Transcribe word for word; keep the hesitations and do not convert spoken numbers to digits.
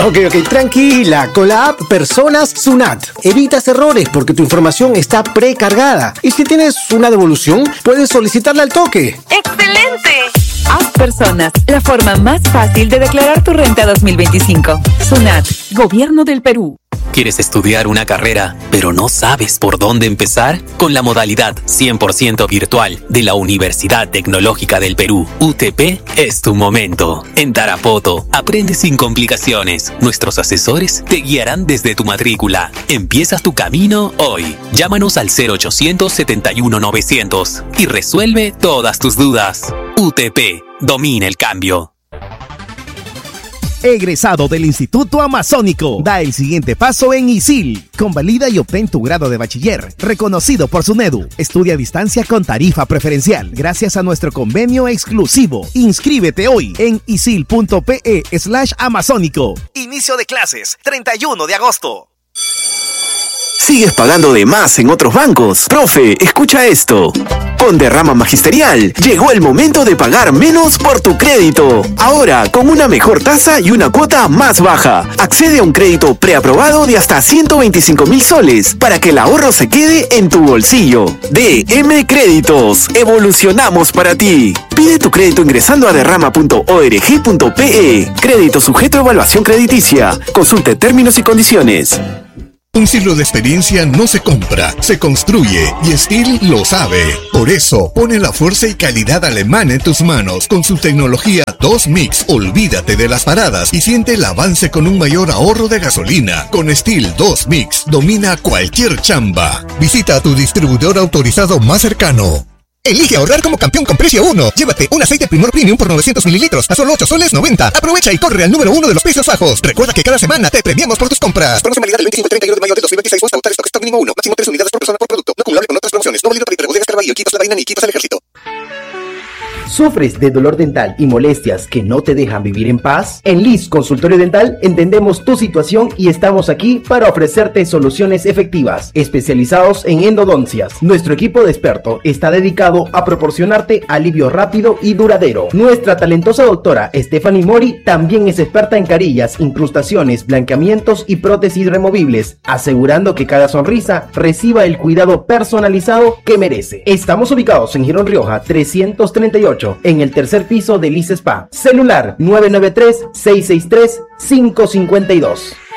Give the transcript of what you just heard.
Ok, ok, tranquila. Con la app Personas Sunat evitas errores porque tu información está precargada. Y si tienes una devolución, puedes solicitarla al toque. ¡Excelente! App Personas, la forma más fácil de declarar tu renta dos mil veinticinco. Sunat, Gobierno del Perú. ¿Quieres estudiar una carrera, pero no sabes por dónde empezar? Con la modalidad cien por ciento virtual de la Universidad Tecnológica del Perú, U T P, es tu momento. En Tarapoto, aprende sin complicaciones. Nuestros asesores te guiarán desde tu matrícula. Empiezas tu camino hoy. Llámanos al cero ochocientos setenta y uno novecientos y resuelve todas tus dudas. U T P, domina el cambio. Egresado del Instituto Amazónico, da el siguiente paso en ISIL. Convalida y obtén tu grado de bachiller, reconocido por SUNEDU. Estudia a distancia con tarifa preferencial, gracias a nuestro convenio exclusivo. Inscríbete hoy en isil.pe slash amazónico. Inicio de clases, treinta y uno de agosto. ¿Sigues pagando de más en otros bancos? Profe, escucha esto. Con Derrama Magisterial, llegó el momento de pagar menos por tu crédito. Ahora, con una mejor tasa y una cuota más baja. Accede a un crédito preaprobado de hasta ciento veinticinco mil soles para que el ahorro se quede en tu bolsillo. D M Créditos. Evolucionamos para ti. Pide tu crédito ingresando a derrama punto org punto pe. Crédito sujeto a evaluación crediticia. Consulte términos y condiciones. Un siglo de experiencia no se compra, se construye, y Stihl lo sabe. Por eso, pone la fuerza y calidad alemana en tus manos. Con su tecnología dos mix, olvídate de las paradas y siente el avance con un mayor ahorro de gasolina. Con Stihl dos mix, domina cualquier chamba. Visita a tu distribuidor autorizado más cercano. Elige ahorrar como campeón con precio uno. Llévate un aceite Primor Premium por novecientos mililitros a solo ocho soles noventa. Aprovecha y corre al número uno de los precios bajos. Recuerda que cada semana te premiamos por tus compras. Promoción válida del veinticinco al treinta y uno de mayo de dos mil veintiséis. Hasta agotar stock, stock mínimo uno. Máximo tres unidades por persona por producto. No acumulable con otras promociones. No válido para Hiperbodegas Carvalho, Equipos La Vaina ni Equipos al Ejército. ¿Sufres de dolor dental y molestias que no te dejan vivir en paz? En Liz Consultorio Dental entendemos tu situación y estamos aquí para ofrecerte soluciones efectivas, especializados en endodoncias. Nuestro equipo de expertos está dedicado a proporcionarte alivio rápido y duradero. Nuestra talentosa doctora Stephanie Mori también es experta en carillas, incrustaciones, blanqueamientos y prótesis removibles, asegurando que cada sonrisa reciba el cuidado personalizado que merece. Estamos ubicados en Girón Rioja trescientos treinta y ocho, en el tercer piso de Liz Spa. Celular nueve nueve tres, seis seis tres, cinco cinco dos.